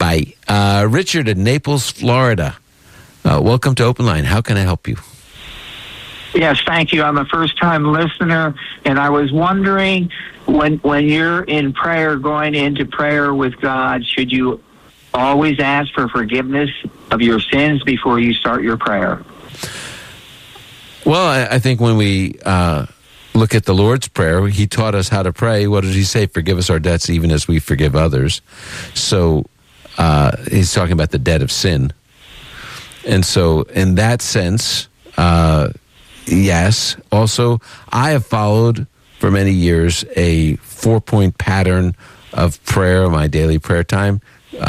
Hi. Richard in Naples, Florida. Welcome to Open Line. How can I help you? Yes, thank you. I'm a first-time listener, and I was wondering, when you're in prayer, going into prayer with God, should you always ask for forgiveness of your sins before you start your prayer? Well, I think when we look at the Lord's Prayer, He taught us how to pray. What did He say? Forgive us our debts even as we forgive others. So He's talking about the debt of sin. And so in that sense, yes. Also, I have followed for many years a 4-point pattern of prayer, my daily prayer time.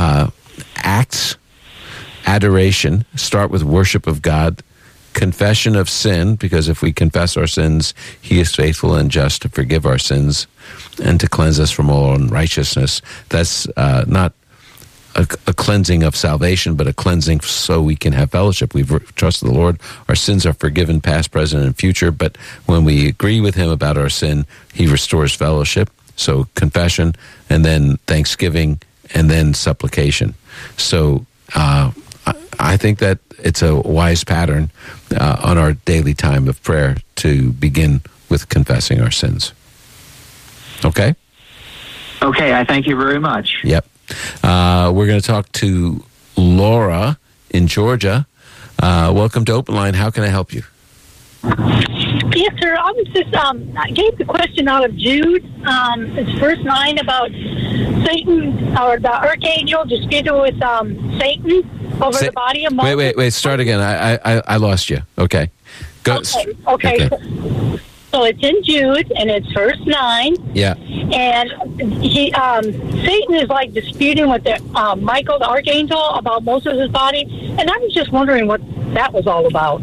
Acts, adoration, start with worship of God, confession of sin, because if we confess our sins, He is faithful and just to forgive our sins and to cleanse us from all unrighteousness. That's not a cleansing of salvation, but a cleansing so we can have fellowship. We've trusted the Lord. Our sins are forgiven, past, present, and future, but when we agree with Him about our sin, He restores fellowship. So confession, and then thanksgiving, and then supplication. So I think that it's a wise pattern on our daily time of prayer to begin with confessing our sins. Okay? Okay, I thank you very much. Yep. We're going to talk to Laura in Georgia. Welcome to Open Line. How can I help you? Yes, sir. I was just, I gave the question out of Jude. It's verse 9 about Satan, or the archangel disputed with Satan over the body of Moses. Wait. Start again. I lost you. Okay. Go. Okay. So it's in Jude, and it's verse 9. Yeah. And Satan is like disputing with Michael, the archangel, about Moses' body. And I was just wondering what that was all about.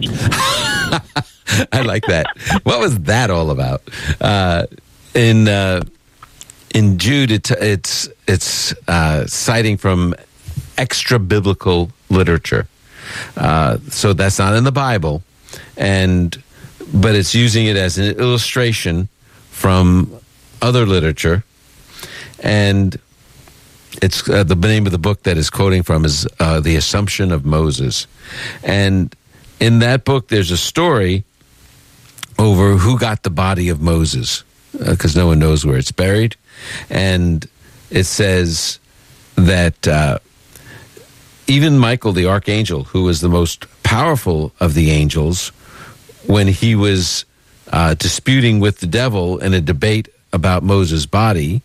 I like that. What was that all about? In Jude, it's citing from extra biblical literature. So that's not in the Bible, but it's using it as an illustration from other literature, and it's the name of the book that is quoting from is The Assumption of Moses. And in that book, there's a story over who got the body of Moses, because no one knows where it's buried. And it says that even Michael, the archangel, who was the most powerful of the angels, when he was disputing with the devil in a debate about Moses' body,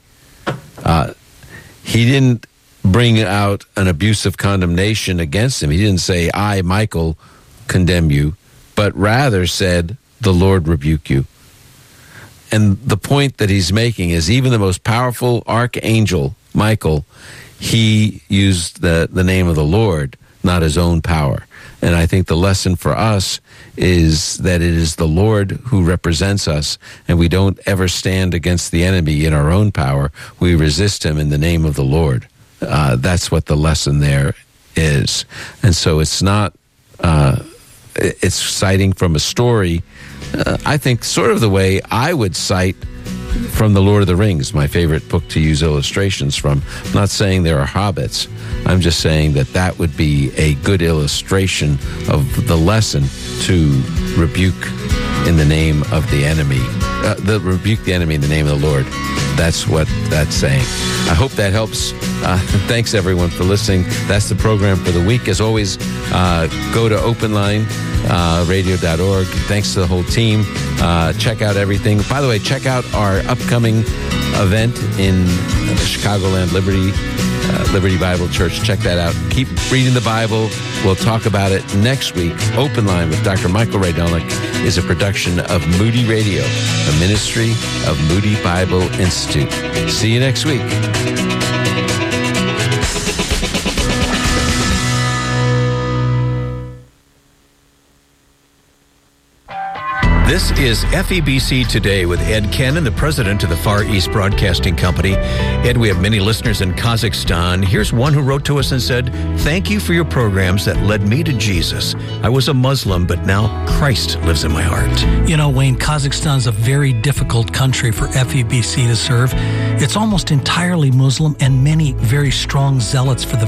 he didn't bring out an abusive condemnation against him. He didn't say, I, Michael, condemn you, but rather said, the Lord rebuke you. And the point that he's making is even the most powerful archangel, Michael, he used the name of the Lord, not his own power. And I think the lesson for us is that it is the Lord who represents us, and we don't ever stand against the enemy in our own power. We resist him in the name of the Lord. That's what the lesson there is. And so it's not, it's citing from a story, I think sort of the way I would cite from The Lord of the Rings, my favorite book to use illustrations from. I'm not saying there are hobbits. I'm just saying that would be a good illustration of the lesson to rebuke in the name of the enemy. Rebuke the enemy in the name of the Lord. That's what that's saying. I hope that helps. Thanks, everyone, for listening. That's the program for the week. As always, go to openlineradio.org. Thanks to the whole team. Check out everything. By the way, check out our upcoming event in Chicagoland Liberty Bible Church. Check that out. Keep reading the Bible. We'll talk about it next week. Open Line with Dr. Michael Ray Dolnick is a production of Moody Radio, a ministry of Moody Bible Institute. See you next week. This is FEBC Today with Ed Cannon, the president of the Far East Broadcasting Company. Ed, we have many listeners in Kazakhstan. Here's one who wrote to us and said, "Thank you for your programs that led me to Jesus. I was a Muslim, but now Christ lives in my heart." You know, Wayne, Kazakhstan's a very difficult country for FEBC to serve. It's almost entirely Muslim and many very strong zealots for the